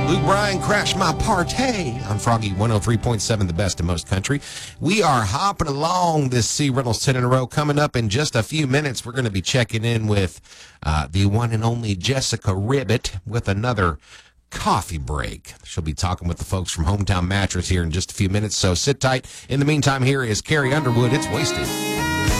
Luke Bryan, Crash My Partay on Froggy 103.7, the best in most country. We are hopping along this C. Reynolds 10 in a row. Coming up in just a few minutes, we're going to be checking in with the one and only Jessica Ribbit with another coffee break. She'll be talking with the folks from Hometown Mattress here in just a few minutes, so sit tight. In the meantime, here is Carrie Underwood. It's Wasted.